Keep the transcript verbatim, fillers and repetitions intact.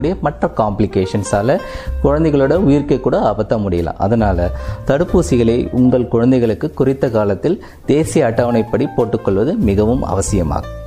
மற்ற காம்ப்ளிகேஷன்ஸால குழந்தைகளோட உயிர்க்கை கூட அபத்த முடியலாம். அதனால தடுப்பூசிகளை உங்கள் குழந்தைகளுக்கு குறித்த காலத்தில் தேசிய அட்டவணைப்படி போட்டுக்கொள்வது மிகவும் அவசியமாகும்.